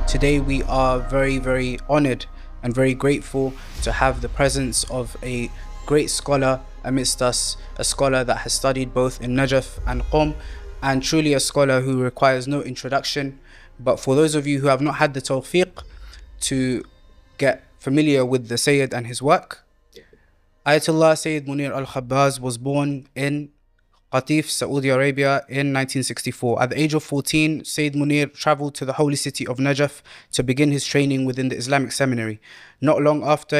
Today we are very honored and very grateful to have the presence of a great scholar amidst us, a scholar that has studied both in Najaf and Qom, and truly a scholar who requires no introduction. But for those of you who have not had the tawfiq to get familiar with the Sayyid and his work, Ayatollah Sayyid Munir al-Khabbaz was born in Qatif, Saudi Arabia in 1964. At the age of 14, Sayyid Munir traveled to the holy city of Najaf to begin his training within the Islamic seminary. Not long after,